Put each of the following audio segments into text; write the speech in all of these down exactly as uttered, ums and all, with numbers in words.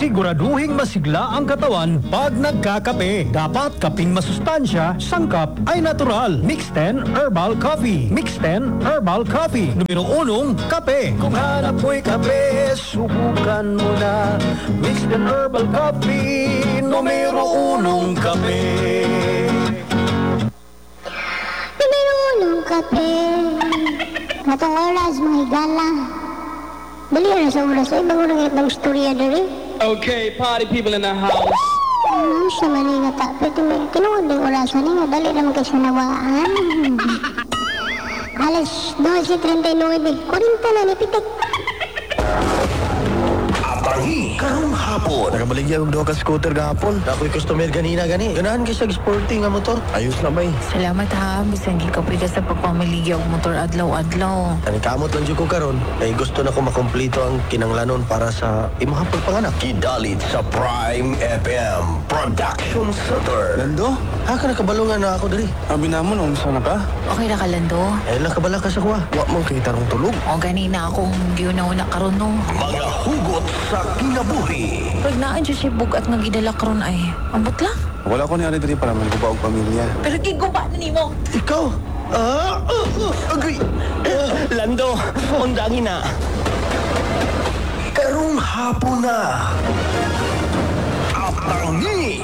Siguraduhing masigla ang katawan pag nagkakape. Dapat kaping masustansya, sangkap ay natural. Mix ten Herbal Coffee. Mix ten Herbal Coffee. Numero unong, kape. Kung hanap mo'y kape, subukan mo na. Mix ten Herbal Coffee. Numero unong kape. Numero unong kape. Katong oras, mga higala. Dali na sa oras. Ay, bago nang itang storya dali. Okay, party people in the house. Ano sa mali nga ta? Pero tinuod ng orasan nga. Dali naman kayo sa nawaan. Alas twelve thirty-nine. Kurinta na ni Pitek. Abangi karong hapon. Nakabaligya og duha ka scooter gahapon. Ako'y customer ganina gani. Ganahan kay sa sporting nga motor. Ayos na bay. Salamat ha, bisan gikapoy ka sa pagpamiligya og motor adlaw-adlaw. Ani kamot lang jud ko karon. Kay gusto na ko makompleto ang kinanglanon para sa imong pagpanganak. Kidalit sa Prime F M Production Center. Lando, ha ka nakabalungan na ako diri. Abi namon, umsa na ka? Okay na ka, Lando? Ay nakabala ka sa kuha. Wa mo kay tarong tulog. O ganina akong giunaw-una karon no. Mga hugot sa kinabuhi. Pag naan siya siya bugat nga gidala karon ay, ambot lang. Wala ko ni ari diri para magkuba og pamilya. Pero giguba na nimo. Ikaw? Ah, uh, uh, agree. Uh, Lando, undangin na. Karong hapon na. Abangi.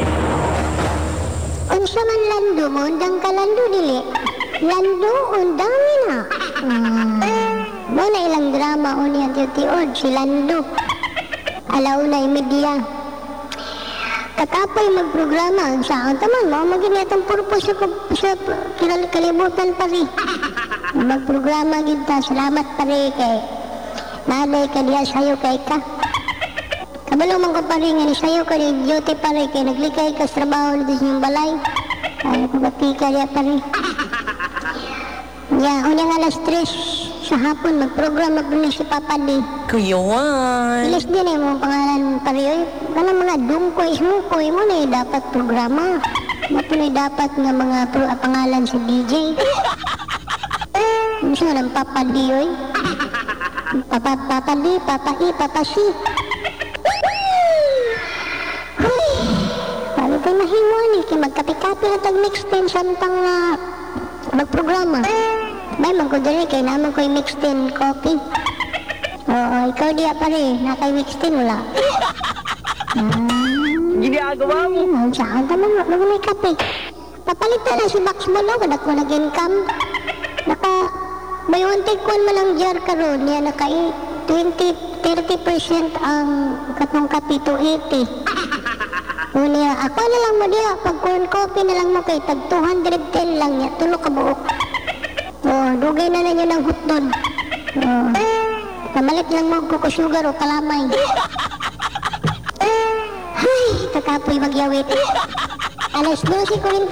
Unsa man lando mo, undang ka lando dili. Lando, undang na. Hmm. Mo na ilang drama o niya tiyotiod, si Lando. Alauna yung media. Kakapoy magprograma. Saan taman mo, maging itong purpose sa, sa kilal- kalibutan pa rin. Magprograma kita, salamat pa rin kay nanay ka diya sayo kay ka. Kabalo man ko pa rin nga ni sayo ka ni duty pa rin kay naglikay ka sa trabaho dito sa iyong balay. Ay, kumati ka diya pa rin. Ya, unyang alas tres sa hapon magprograma pa rin si Papa D. Kuyawan. Ilis din eh mong pangalan pariyoy. Kanang mga dungkoy, sumukoy mo na eh, dapat programa. Mo po na dapat nga mga pro, ah, pangalan sa D J. Ano siya ng Papa D, oy? Papa, Papa D, Papa E, Papa C. Ay, paano kayo mahiwan eh? Kaya magkapi-kapi na tag-mix ten samtang uh, magprograma. May magkudari kayo naman ko yung mix ten coffee. Oo, ikaw diya pa rin. Nakay-mix ten, wala. Ginagawa mo. Saan naman, wala mo may kape. Papalitan na si Max Molo, kadak mo nag-income. Naka, may untik kuwan mo lang jar karon niya, naka twenty, thirty percent ang katong kape to eighty. Unya, ako na lang mo diya, pag corn coffee na lang mo kay tag two hundred ten lang niya, tulog ka buok. Oh, dugay na na niyo ng hotdog. Oh. Kamalit lang mo kuko sugar o kalamay. Ay, kakapoy magyawit. Alas twelve ko rin